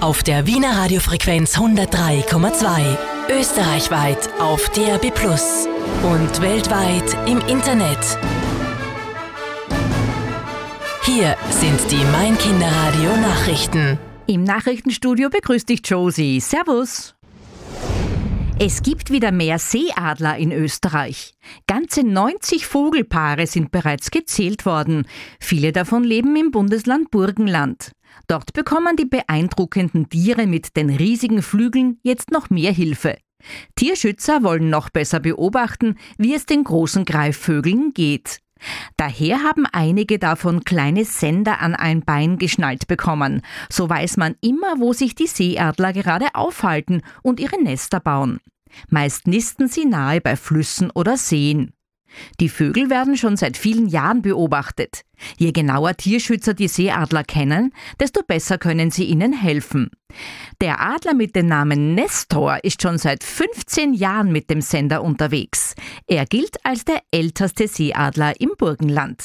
Auf der Wiener Radiofrequenz 103,2. Österreichweit auf DAB+ und weltweit im Internet. Hier sind die Mein Kinderradio Nachrichten. Im Nachrichtenstudio begrüßt dich Josie. Servus! Es gibt wieder mehr Seeadler in Österreich. Ganze 90 Vogelpaare sind bereits gezählt worden. Viele davon leben im Bundesland Burgenland. Dort bekommen die beeindruckenden Tiere mit den riesigen Flügeln jetzt noch mehr Hilfe. Tierschützer wollen noch besser beobachten, wie es den großen Greifvögeln geht. Daher haben einige davon kleine Sender an ein Bein geschnallt bekommen. So weiß man immer, wo sich die Seeadler gerade aufhalten und ihre Nester bauen. Meist nisten sie nahe bei Flüssen oder Seen. Die Vögel werden schon seit vielen Jahren beobachtet. Je genauer Tierschützer die Seeadler kennen, desto besser können sie ihnen helfen. Der Adler mit dem Namen Nestor ist schon seit 15 Jahren mit dem Sender unterwegs. Er gilt als der älteste Seeadler im Burgenland.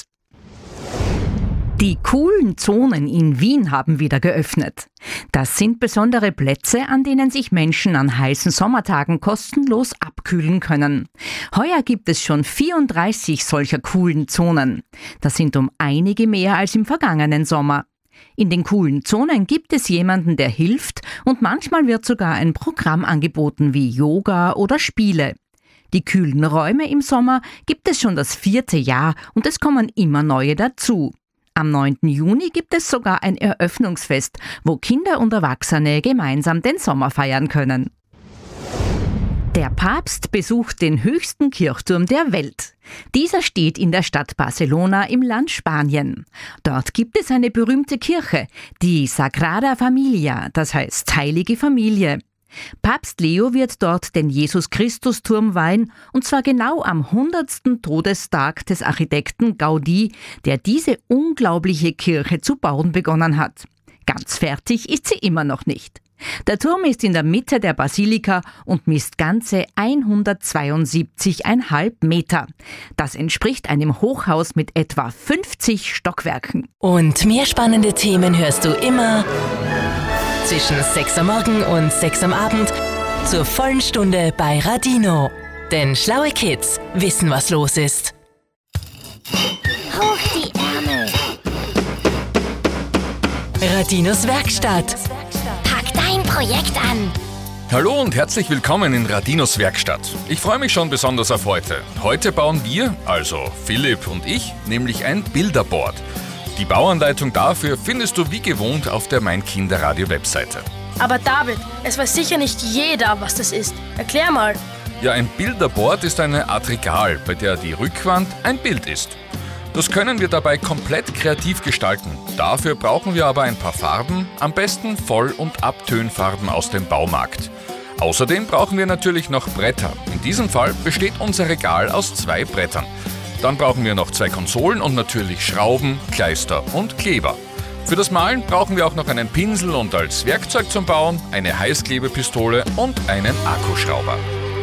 Die coolen Zonen in Wien haben wieder geöffnet. Das sind besondere Plätze, an denen sich Menschen an heißen Sommertagen kostenlos abkühlen können. Heuer gibt es schon 34 solcher coolen Zonen. Das sind um einige mehr als im vergangenen Sommer. In den coolen Zonen gibt es jemanden, der hilft, und manchmal wird sogar ein Programm angeboten wie Yoga oder Spiele. Die kühlen Räume im Sommer gibt es schon das 4. Jahr und es kommen immer neue dazu. Am 9. Juni gibt es sogar ein Eröffnungsfest, wo Kinder und Erwachsene gemeinsam den Sommer feiern können. Der Papst besucht den höchsten Kirchturm der Welt. Dieser steht in der Stadt Barcelona im Land Spanien. Dort gibt es eine berühmte Kirche, die Sagrada Familia, das heißt Heilige Familie. Papst Leo wird dort den Jesus-Christus-Turm weihen, und zwar genau am 100. Todestag des Architekten Gaudí, der diese unglaubliche Kirche zu bauen begonnen hat. Ganz fertig ist sie immer noch nicht. Der Turm ist in der Mitte der Basilika und misst ganze 172,5 Meter. Das entspricht einem Hochhaus mit etwa 50 Stockwerken. Und mehr spannende Themen hörst du immer zwischen 6 am Morgen und 6 am Abend zur vollen Stunde bei Radino. Denn schlaue Kids wissen, was los ist. Hoch die Ärmel. Radinos Werkstatt. Pack dein Projekt an. Hallo und herzlich willkommen in Radinos Werkstatt. Ich freue mich schon besonders auf heute. Heute bauen wir, also Philipp und ich, nämlich ein Bilderboard. Die Bauanleitung dafür findest du wie gewohnt auf der Mein Kinderradio Webseite. Aber David, es weiß sicher nicht jeder, was das ist. Erklär mal. Ja, ein Bilderboard ist eine Art Regal, bei der die Rückwand ein Bild ist. Das können wir dabei komplett kreativ gestalten. Dafür brauchen wir aber ein paar Farben, am besten Voll- und Abtönfarben aus dem Baumarkt. Außerdem brauchen wir natürlich noch Bretter. In diesem Fall besteht unser Regal aus 2 Brettern. Dann brauchen wir noch 2 Konsolen und natürlich Schrauben, Kleister und Kleber. Für das Malen brauchen wir auch noch einen Pinsel und als Werkzeug zum Bauen eine Heißklebepistole und einen Akkuschrauber.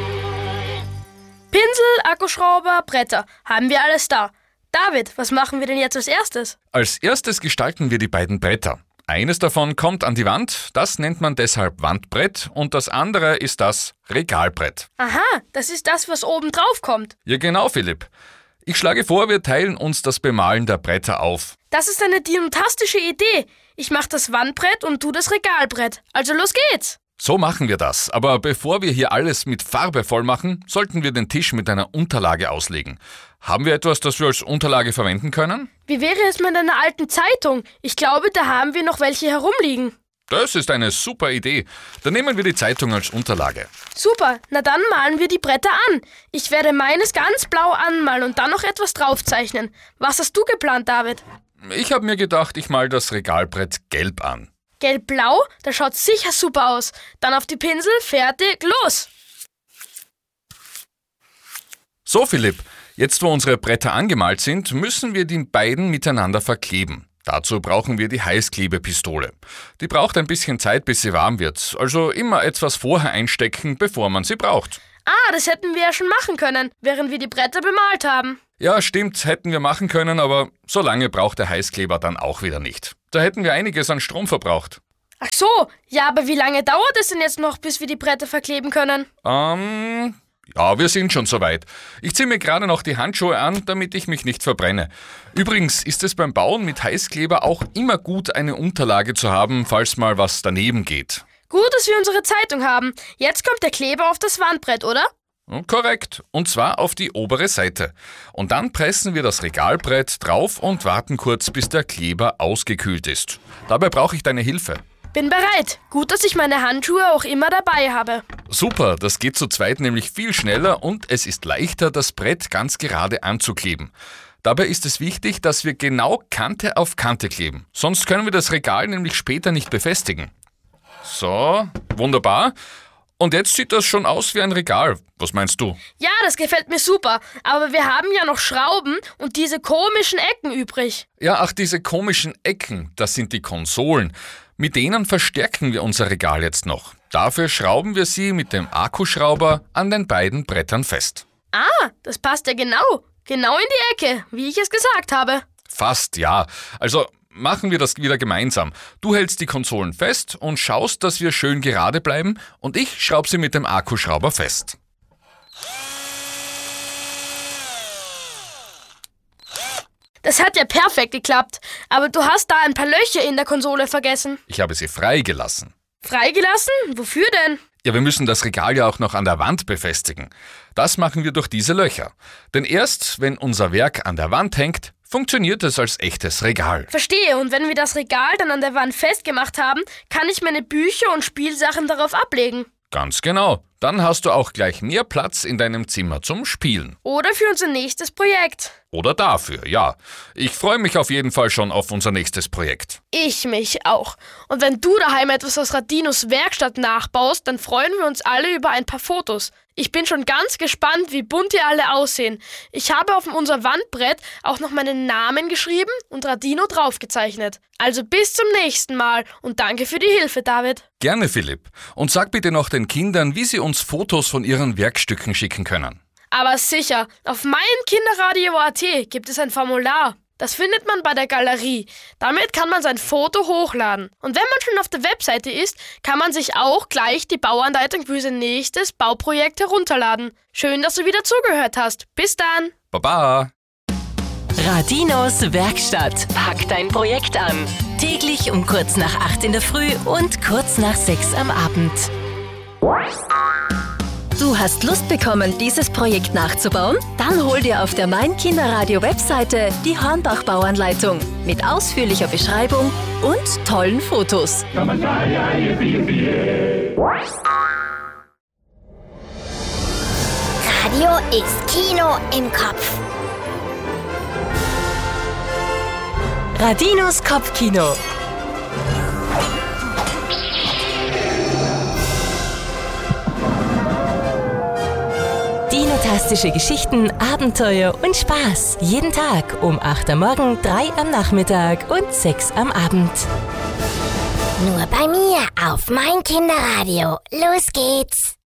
Pinsel, Akkuschrauber, Bretter. Haben wir alles da. David, was machen wir denn jetzt als erstes? Als erstes gestalten wir die beiden Bretter. Eines davon kommt an die Wand, das nennt man deshalb Wandbrett, und das andere ist das Regalbrett. Aha, das ist das, was oben drauf kommt. Ja genau, Philipp. Ich schlage vor, wir teilen uns das Bemalen der Bretter auf. Das ist eine fantastische Idee. Ich mach das Wandbrett und du das Regalbrett. Also los geht's. So machen wir das. Aber bevor wir hier alles mit Farbe voll machen, sollten wir den Tisch mit einer Unterlage auslegen. Haben wir etwas, das wir als Unterlage verwenden können? Wie wäre es mit einer alten Zeitung? Ich glaube, da haben wir noch welche herumliegen. Das ist eine super Idee. Dann nehmen wir die Zeitung als Unterlage. Super, na dann malen wir die Bretter an. Ich werde meines ganz blau anmalen und dann noch etwas draufzeichnen. Was hast du geplant, David? Ich habe mir gedacht, ich mal das Regalbrett gelb an. Gelb-blau? Das schaut sicher super aus. Dann auf die Pinsel, fertig, los! So, Philipp, jetzt wo unsere Bretter angemalt sind, müssen wir die beiden miteinander verkleben. Dazu brauchen wir die Heißklebepistole. Die braucht ein bisschen Zeit, bis sie warm wird. Also immer etwas vorher einstecken, bevor man sie braucht. Ah, das hätten wir ja schon machen können, während wir die Bretter bemalt haben. Ja, stimmt, hätten wir machen können, aber so lange braucht der Heißkleber dann auch wieder nicht. Da hätten wir einiges an Strom verbraucht. Ach so, ja, aber wie lange dauert es denn jetzt noch, bis wir die Bretter verkleben können? Ja, wir sind schon soweit. Ich ziehe mir gerade noch die Handschuhe an, damit ich mich nicht verbrenne. Übrigens ist es beim Bauen mit Heißkleber auch immer gut, eine Unterlage zu haben, falls mal was daneben geht. Gut, dass wir unsere Zeitung haben. Jetzt kommt der Kleber auf das Wandbrett, oder? Korrekt, und zwar auf die obere Seite. Und dann pressen wir das Regalbrett drauf und warten kurz, bis der Kleber ausgekühlt ist. Dabei brauche ich deine Hilfe. Bin bereit. Gut, dass ich meine Handschuhe auch immer dabei habe. Super, das geht zu zweit nämlich viel schneller und es ist leichter, das Brett ganz gerade anzukleben. Dabei ist es wichtig, dass wir genau Kante auf Kante kleben. Sonst können wir das Regal nämlich später nicht befestigen. So, wunderbar. Und jetzt sieht das schon aus wie ein Regal. Was meinst du? Ja, das gefällt mir super. Aber wir haben ja noch Schrauben und diese komischen Ecken übrig. Ja, diese komischen Ecken, das sind die Konsolen. Mit denen verstärken wir unser Regal jetzt noch. Dafür schrauben wir sie mit dem Akkuschrauber an den beiden Brettern fest. Ah, das passt ja genau. Genau in die Ecke, wie ich es gesagt habe. Fast, ja. Also machen wir das wieder gemeinsam. Du hältst die Konsolen fest und schaust, dass wir schön gerade bleiben und ich schraube sie mit dem Akkuschrauber fest. Das hat ja perfekt geklappt, aber du hast da ein paar Löcher in der Konsole vergessen. Ich habe sie freigelassen. Freigelassen? Wofür denn? Ja, wir müssen das Regal ja auch noch an der Wand befestigen. Das machen wir durch diese Löcher. Denn erst, wenn unser Werk an der Wand hängt, funktioniert es als echtes Regal. Verstehe, und wenn wir das Regal dann an der Wand festgemacht haben, kann ich meine Bücher und Spielsachen darauf ablegen. Ganz genau. Dann hast du auch gleich mehr Platz in deinem Zimmer zum Spielen. Oder für unser nächstes Projekt. Oder dafür, ja. Ich freue mich auf jeden Fall schon auf unser nächstes Projekt. Ich mich auch. Und wenn du daheim etwas aus Radinos Werkstatt nachbaust, dann freuen wir uns alle über ein paar Fotos. Ich bin schon ganz gespannt, wie bunt ihr alle aussehen. Ich habe auf unser Wandbrett auch noch meinen Namen geschrieben und Radino draufgezeichnet. Also bis zum nächsten Mal und danke für die Hilfe, David. Gerne, Philipp. Und sag bitte noch den Kindern, wie sie uns Fotos von ihren Werkstücken schicken können. Aber sicher, auf meinkinderradio.at gibt es ein Formular. Das findet man bei der Galerie. Damit kann man sein Foto hochladen. Und wenn man schon auf der Webseite ist, kann man sich auch gleich die Bauanleitung für sein nächstes Bauprojekt herunterladen. Schön, dass du wieder zugehört hast. Bis dann. Baba. Radinos Werkstatt. Pack dein Projekt an. Täglich um kurz nach 8 in der Früh und kurz nach 6 am Abend. Du hast Lust bekommen, dieses Projekt nachzubauen? Dann hol dir auf der Mein-Kinderradio-Webseite die Hornbach-Bauanleitung mit ausführlicher Beschreibung und tollen Fotos. Radio ist Kino im Kopf. Radinos Kopfkino. Dinotastische Geschichten, Abenteuer und Spaß. Jeden Tag um 8 am Morgen, 3 am Nachmittag und 6 am Abend. Nur bei mir auf Mein Kinderradio. Los geht's.